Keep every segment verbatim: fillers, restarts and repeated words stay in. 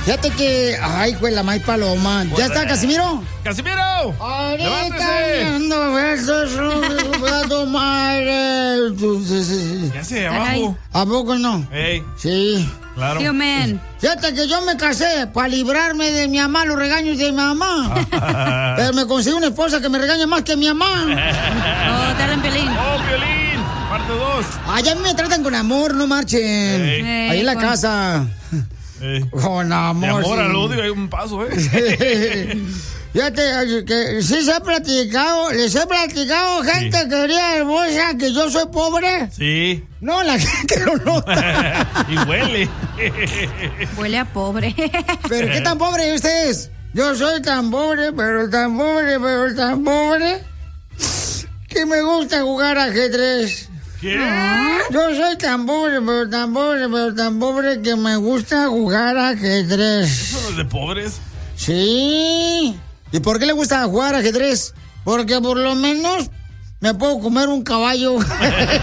Fíjate que, ay, pues la May Paloma. ¿Ya está, Casimiro? ¡Casimiro! Ahorita ando besos, voy a tomar. Ya sé, abajo. ¿A poco no? Ey. Sí. Claro. Tío, man. Fíjate que yo me casé para librarme de mi mamá, los regaños de mi mamá. Pero me conseguí una esposa que me regaña más que mi mamá. Oh, te hablan Piolín. ¡Oh, Piolín! Parte dos. Allá a mí me tratan con amor, no marchen. Ey. Ahí en la con... casa. Ey. Con amor. De amor sí. al odio hay un paso, ¿eh? Fíjate que sí se ha platicado, les he platicado, gente sí. querida hermosa, que yo soy pobre. Sí. No, la gente lo nota. Y huele. Huele a pobre. ¿Pero qué tan pobre ustedes? Yo soy tan pobre, pero tan pobre, pero tan pobre, que me gusta jugar ajedrez. ¿Qué? Yo soy tan pobre, pero tan pobre, pero tan pobre, que me gusta jugar ajedrez. ¿Eso no es de pobres? Sí. ¿Y por qué le gusta jugar ajedrez? Porque por lo menos me puedo comer un caballo. Wow.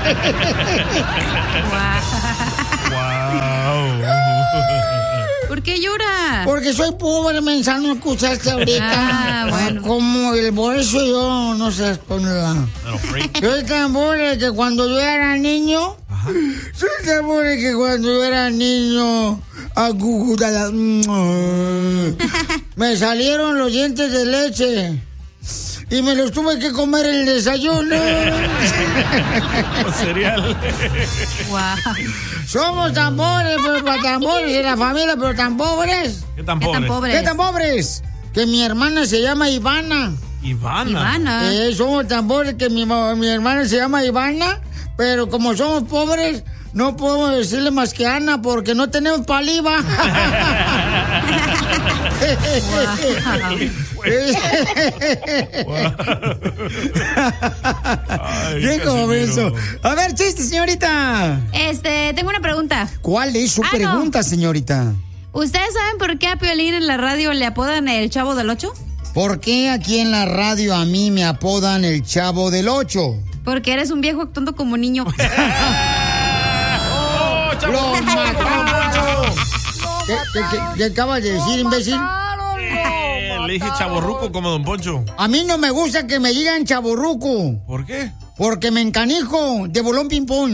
¿Por qué llora? Porque soy pobre, mensaje, no escuchaste ahorita. Ah, bueno. Como el bolso yo, no sé ponerla. Soy tan pobre que cuando yo era niño, ajá, soy tan pobre que cuando yo era niño, me salieron los dientes de leche y me los tuve que comer en el desayuno. Con cereal. Wow. Somos tan pobres, pero tan pobres en la familia, pero tan pobres. ¿Qué tan pobres? ¿Qué tan pobres? ¿Qué tan pobres? Que mi hermana se llama Ivana. Ivana. Ivana. Eh, somos tan pobres que mi, mi hermana se llama Ivana, pero como somos pobres, no podemos decirle más que Ana porque no tenemos paliva. ¿Qué comienzo? A ver, chiste, señorita. Este, tengo una pregunta. ¿Cuál es su ah, pregunta, no. señorita? ¿Ustedes saben por qué a Piolín en la radio le apodan el Chavo del Ocho? ¿Por qué aquí en la radio a mí me apodan el Chavo del Ocho? Porque eres un viejo actuando como niño. ¡Oh, Chavo! ¡Lo mataron! ¿Qué, qué, qué, qué acabas de decir, imbécil? Eh, le dije chavorruco como Don Poncho. A mí no me gusta que me digan chavorruco. ¿Por qué? Porque me encanijo de bolón ping-pong.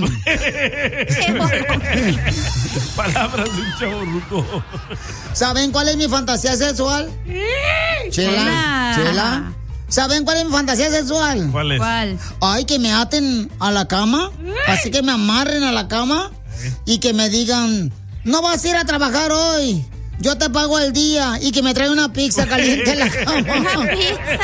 Palabras de un chavorruco. ¿Saben cuál es mi fantasía sexual? Chela, Chela. ¿Saben cuál es mi fantasía sexual? ¿Cuál es? ¿Cuál? Ay, que me aten a la cama, así que me amarren a la cama y que me digan, no vas a ir a trabajar hoy, yo te pago el día, y que me trae una pizza caliente en la cama. Una pizza.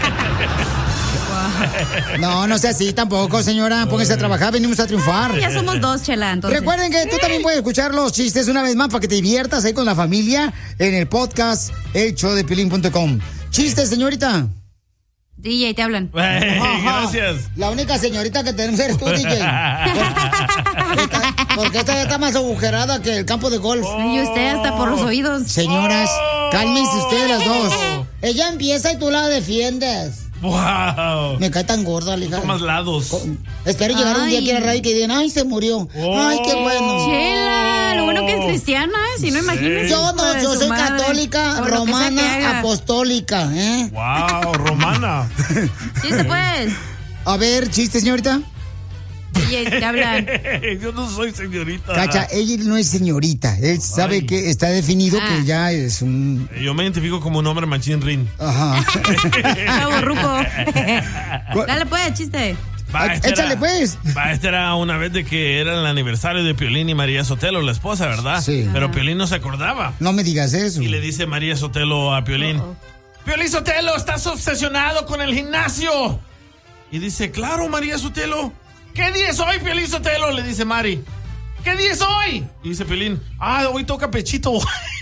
No, no sea así tampoco, señora. Póngase a trabajar, venimos a triunfar. Ay, ya somos dos, Chela, entonces. Recuerden que tú también puedes escuchar los chistes una vez más para que te diviertas ahí con la familia en el podcast el show de piolín punto com. Chistes, señorita. D J, te hablan. Hey, gracias. La única señorita que tenemos eres tú, D J. Esta, porque esta ya está más agujerada que el campo de golf. Oh. Y usted hasta por los oídos. Señoras, oh. cálmense ustedes las dos. Ella empieza y tú la defiendes. Wow. Me cae tan gorda, hija. Tomas lados. Con, espero llegar un día aquí a la radio y que digan, ay, se murió. Oh. Ay, qué bueno. Chela, lo bueno que es cristiana, ¿eh? Si no, Sí. imagínese. Yo no, yo soy madre. Católica, Por lo que sea que romana, haga. apostólica, ¿eh? Wow, romana. Chiste, pues. A ver, chiste, señorita. D J, te hablan. Yo no soy señorita. Cacha, ella no es señorita. Él sabe Ay. que está definido Ah. que ya es un... Yo me identifico como un hombre machín rin. Ajá. Chavo ruco. Dale, pues, chiste. Va, esta Échale, era- pues. Va, esta era una vez de que era el aniversario de Piolín y María Sotelo, la esposa, ¿verdad? Sí. Pero Piolín no se acordaba. No me digas eso. Y le dice María Sotelo a Piolín: Uh-oh. Piolín Sotelo, estás obsesionado con el gimnasio. Y dice: claro, María Sotelo. ¿Qué día es hoy, Piolín Sotelo? Le dice Mari. ¿Qué día es hoy? Y dice Piolín: ah, hoy toca pechito.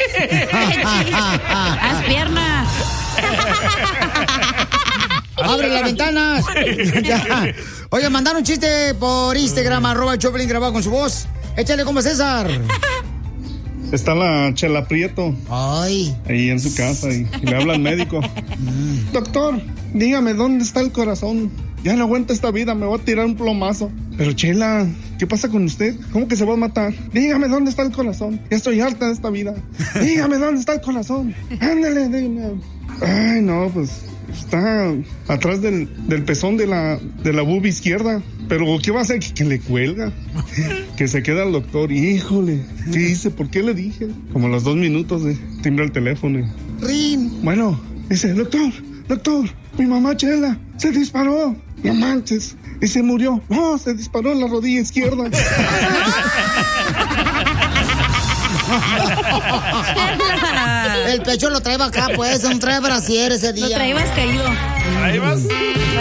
Haz pierna. ¡Abre las ventanas! Ya. Oye, mandaron un chiste por Instagram, arroba el Choplin grabado con su voz. Échale como César. Está la Chela Prieto Ay. ahí en su casa y, y le habla al médico. Doctor, dígame, ¿dónde está el corazón? ya no aguanta esta vida, me voy a tirar un plomazo. Pero Chela, ¿qué pasa con usted? ¿Cómo que se va a matar? Dígame dónde está el corazón. Ya estoy harta de esta vida. Dígame dónde está el corazón. Ándale, dígame. Ay, no, pues está atrás del, del pezón de la, de la boob izquierda. Pero ¿qué va a hacer? Que, que le cuelga. Que se queda el doctor. Híjole, ¿qué hice? ¿Por qué le dije? Como a los dos minutos de timbra el teléfono. Rin. Bueno, dice, doctor, doctor, mi mamá Chela se disparó. No manches. Y se murió. No, se disparó en la rodilla izquierda. El pecho lo trae acá, pues. No trae brasier ese día. Lo traebas caído. ¿Traebas?